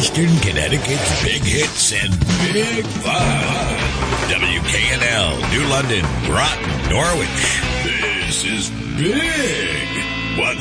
Eastern Connecticut's big hits and big fun. WKNL, New London, Groton, Norwich. This is Big 100.9